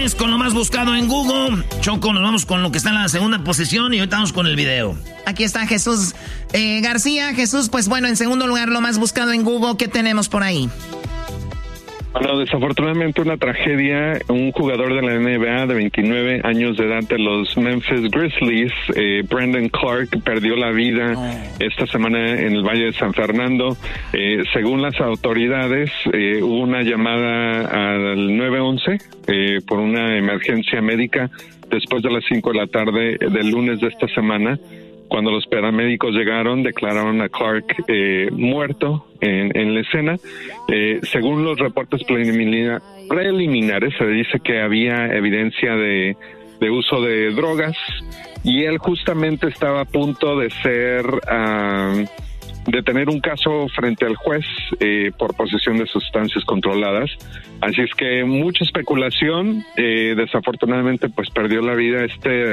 es con lo más buscado en Google. Choco, nos vamos con lo que está en la segunda posición y ahorita vamos con el video. Aquí está Jesús García. Jesús, pues bueno, en segundo lugar, lo más buscado en Google, ¿qué tenemos por ahí? Bueno, desafortunadamente una tragedia. Un jugador de la NBA de 29 años de edad de los Memphis Grizzlies, Brandon Clark, perdió la vida esta semana en el Valle de San Fernando. Según las autoridades, hubo una llamada al 911 por una emergencia médica después de las 5 de la tarde del lunes de esta semana. Cuando los paramédicos llegaron, declararon a Clark muerto en la escena. Según los reportes preliminares, se dice que había evidencia de uso de drogas y él justamente estaba a punto de tener un caso frente al juez por posesión de sustancias controladas. Así es que mucha especulación. Desafortunadamente, pues perdió la vida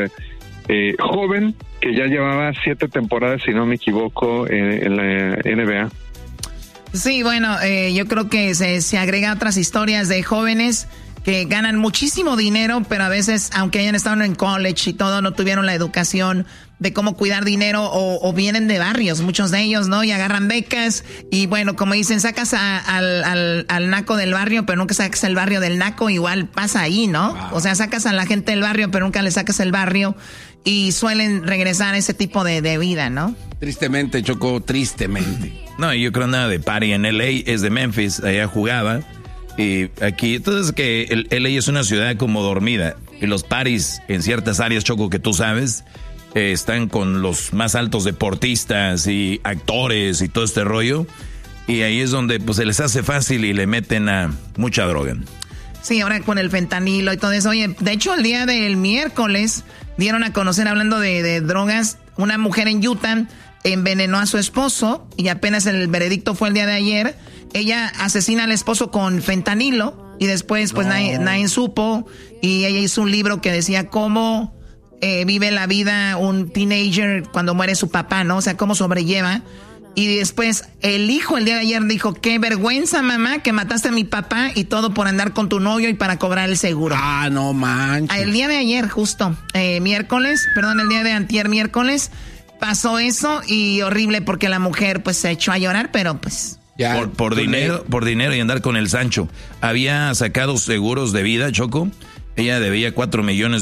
joven que ya llevaba 7 temporadas, si no me equivoco, en la NBA. Sí, bueno, yo creo que se agrega otras historias de jóvenes que ganan muchísimo dinero, pero a veces, aunque hayan estado en college y todo, no tuvieron la educación de cómo cuidar dinero o vienen de barrios, muchos de ellos, ¿no? Y agarran becas y bueno, como dicen, sacas al naco del barrio, pero nunca sacas el barrio del naco, igual pasa ahí, ¿no? Wow. O sea, sacas a la gente del barrio, pero nunca le sacas el barrio y suelen regresar a ese tipo de vida, ¿no? Tristemente, Choco, tristemente. No, yo creo nada de party en LA, es de Memphis, allá jugaba. Y aquí, entonces que el LA es una ciudad como dormida. Y los parties en ciertas áreas, Choco, que tú sabes, están con los más altos deportistas y actores y todo este rollo. Y ahí es donde pues se les hace fácil y le meten a mucha droga. Sí, ahora con el fentanilo y todo eso. Oye, de hecho el día del miércoles dieron a conocer, hablando de drogas, una mujer en Utah envenenó a su esposo y apenas el veredicto fue el día de ayer. Ella asesina al esposo con fentanilo y después pues nadie supo, y ella hizo un libro que decía cómo vive la vida un teenager cuando muere su papá, ¿no? O sea, cómo sobrelleva. Y después el hijo el día de ayer dijo, qué vergüenza, mamá, que mataste a mi papá y todo por andar con tu novio y para cobrar el seguro. Ah, no manches. El día de ayer, justo, el día de antier miércoles, pasó eso y horrible porque la mujer pues se echó a llorar, pero pues... Ya, por dinero y andar con el Sancho. Había sacado seguros de vida, Choco. Ella debía $4 millones.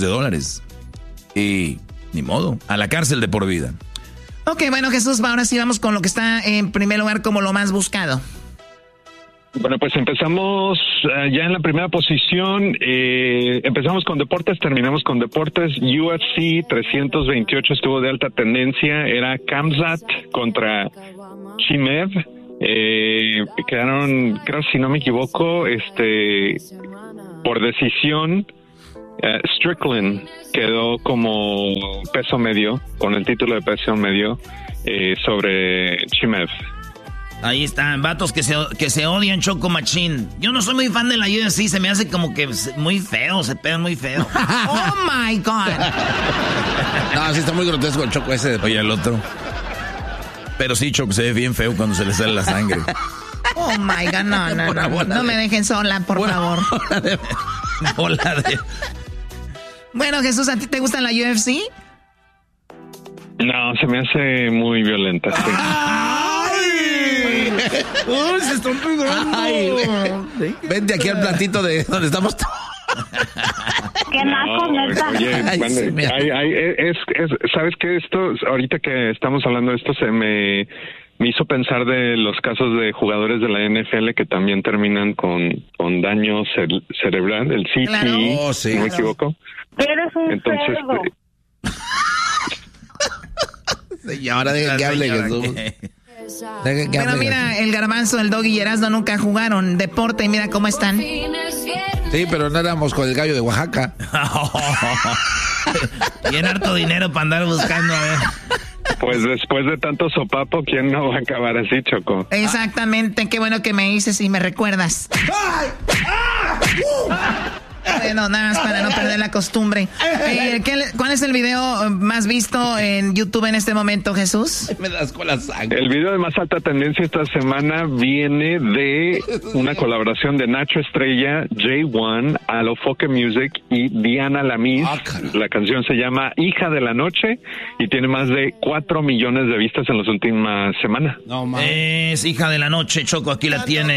Y ni modo, a la cárcel de por vida. Ok, bueno, Jesús, ahora sí vamos con lo que está en primer lugar como lo más buscado. Bueno, pues empezamos ya en la primera posición. Empezamos con deportes, terminamos con deportes. UFC 328 estuvo de alta tendencia. Era Khamzat contra Chimaev. Quedaron, creo, si no me equivoco, por decisión. Strickland quedó como peso medio, con el título de peso medio sobre Chimaev. Ahí están, vatos que se odian, Choco Machín. Yo no soy muy fan de la UFC, se me hace como que muy feo, se pegan muy feo. Oh my God. No, sí está muy grotesco el Choco ese. Oye, el otro. Pero sí, Choco, se ve bien feo cuando se le sale la sangre. Oh my God, no me dejen sola, por favor. Bola de... Bueno, Jesús, ¿a ti te gusta la UFC? No, se me hace muy violenta. Sí. ¡Ay! ¡Uy, se están pegando! ¡Ay! Vente aquí al platito de donde estamos todos. ¡Qué naco, neta! Oye, ¿sabes qué? Esto, ahorita que estamos hablando de esto, se me hizo pensar de los casos de jugadores de la NFL que también terminan con daño cerebral, el CTE, claro. Si no me equivoco. Eres un cerdo. Señora, deja que hable, Jesús. Pero mira, el Garbanzo, el Doggy y Erasmo nunca jugaron deporte y mira cómo están. Sí, pero no éramos con el gallo de Oaxaca. Bien harto dinero para andar buscando, a ver. Pues después de tanto sopapo, ¿quién no va a acabar así, Choco? Exactamente, qué bueno que me dices y me recuerdas. Bueno, nada más para no perder la costumbre. ¿Cuál es el video más visto en YouTube en este momento, Jesús? Me das con la sangre. El video de más alta tendencia esta semana viene de una colaboración de Nacho Estrella, J1, Alofoque Music y Diana Lamis. La canción se llama Hija de la Noche y tiene más de 4 millones de vistas en las últimas semanas. No, es Hija de la Noche, Choco, aquí la tiene.